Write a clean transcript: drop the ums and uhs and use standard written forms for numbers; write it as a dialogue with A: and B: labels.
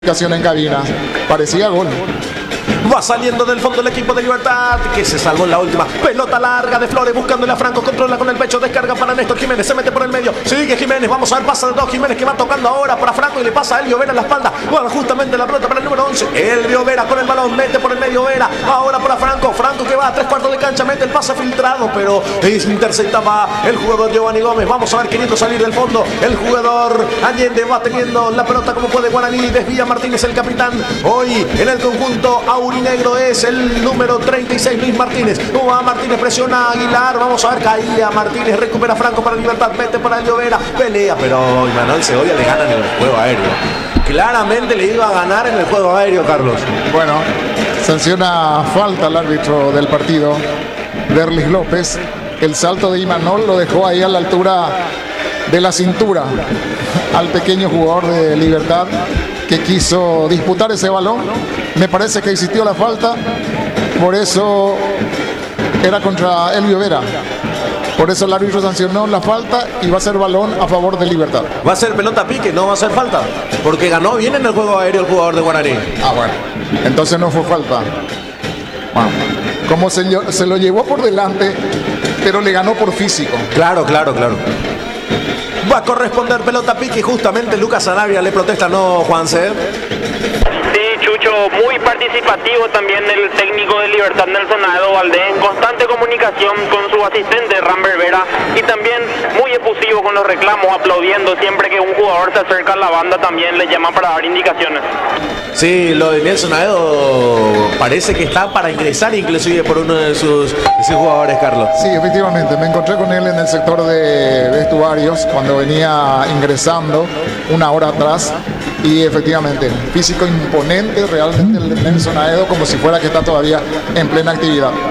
A: En cabina, parecía gol.
B: Va saliendo del fondo el equipo de Libertad, que se salvó en la última. Pelota larga de Flores, buscándole a Franco, controla con el pecho, descarga para Néstor Jiménez, se mete por el medio, sigue Jiménez, vamos a ver, pasa de dos, Jiménez que va tocando ahora para Franco y le pasa a Elvio Vera en la espalda. Bueno, justamente la pelota para el número 11, Elvio Vera con el balón, mete por el medio Vera, ahora para Franco, Franco que va a 3/4 de cancha, mete el pase filtrado, pero interceptaba el jugador Giovanni Gómez. Vamos a ver, queriendo salir del fondo, el jugador Allende va teniendo la pelota como puede Guaraní, desvía Martínez, el capitán. Hoy en el conjunto aurinegro es el número 36, Luis Martínez. Martínez presiona a Aguilar, vamos a ver, caía Martínez, recupera Franco para Libertad, mete para Elvio Vera, pelea, pero Manuel Segovia le gana en el juego aéreo. Claramente le iba a ganar en el juego aéreo, Carlos.
A: Bueno, sanciona falta al árbitro del partido, Derlis López. El salto de Imanol lo dejó ahí a la altura de la cintura al pequeño jugador de Libertad que quiso disputar ese balón. Me parece que existió la falta, por eso era contra Elvio Vera. Por eso el árbitro sancionó la falta y va a ser balón a favor de Libertad.
B: Va a ser pelota pique, no va a ser falta, porque ganó bien en el juego aéreo el jugador de Guaraní.
A: Ah, bueno, entonces no fue falta. Bueno, como se lo llevó por delante, pero le ganó por físico.
B: Claro. Va a corresponder pelota pique y justamente Lucas Sanabria le protesta, ¿no, Juanse?
C: Chucho, muy participativo también el técnico de Libertad, Nelson Aedo Valdés, en constante comunicación con su asistente Rambert Vera y también muy efusivo con los reclamos, aplaudiendo siempre que un jugador se acerca a la banda, también le llama para dar indicaciones.
B: Sí, lo de Nelson Aedo parece que está para ingresar inclusive por uno de sus jugadores, Carlos.
A: Sí, efectivamente, me encontré con él en el sector de vestuarios cuando venía ingresando una hora atrás. Y efectivamente, físico imponente realmente el Nelson Aedo, como si fuera que está todavía en plena actividad.